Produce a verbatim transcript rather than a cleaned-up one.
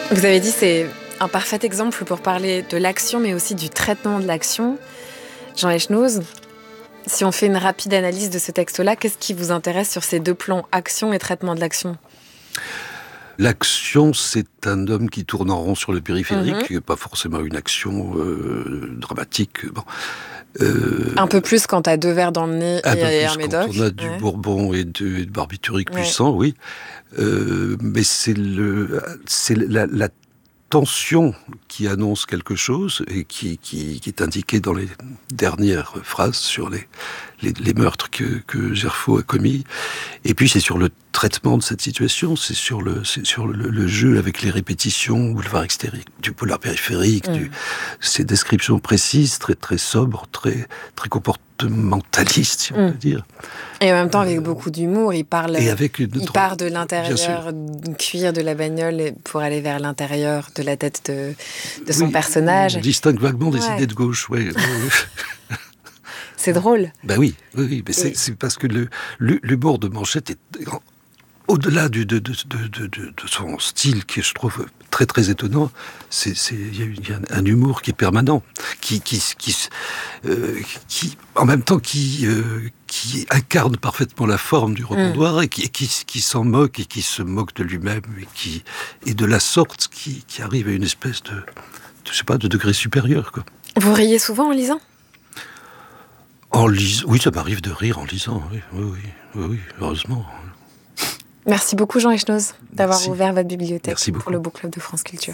Vous avez dit c'est un parfait exemple pour parler de l'action, mais aussi du traitement de l'action. Jean Echnoz, si on fait une rapide analyse de ce texte-là, qu'est-ce qui vous intéresse sur ces deux plans, action et traitement de l'action ? L'action, c'est un homme qui tourne en rond sur le périphérique, Mmh. pas forcément une action euh, dramatique. Bon. Euh, un peu plus quand t'as deux verres dans le nez un et, peu et plus un médoc. quand on a du Ouais. bourbon et de, et de barbiturique Ouais. puissant, oui. Euh, mais c'est, le, c'est la, la tension qui annonce quelque chose et qui, qui, qui est indiquée dans les dernières phrases sur les, les, les meurtres que, que Gerfaut a commis. Et puis c'est sur le traitement de cette situation, c'est sur le, c'est sur le, le jeu avec les répétitions, boulevard extérieur, du boulevard périphérique, mmh. du, ces descriptions précises, très, très sobres, très, très comportementalistes, si on mmh. peut dire. Et en même temps, avec euh, beaucoup d'humour, il parle. Et avec une il part de l'intérieur du cuir de la bagnole pour aller vers l'intérieur de la tête de, de son oui, personnage. On distingue vaguement des ouais. idées de gauche, oui. C'est drôle. Ben oui, oui, oui mais c'est, c'est parce que le, l'humour de Manchette est au-delà du, de, de, de, de, de son style, qui je trouve très très étonnant. C'est, c'est, il y a un humour qui est permanent, qui, qui, qui, euh, qui en même temps qui, euh, qui incarne parfaitement la forme du romandoir mmh. et, qui, et qui, qui s'en moque et qui se moque de lui-même et qui et de la sorte qui, qui arrive à une espèce de, de je sais pas, de degré supérieur, quoi. Vous riez souvent en lisant ? En lisant, oui, ça m'arrive de rire en lisant, oui, oui, oui, oui, oui heureusement. Merci beaucoup Jean Echnoz d'avoir Merci. ouvert votre bibliothèque Merci pour le Book Club de France Culture.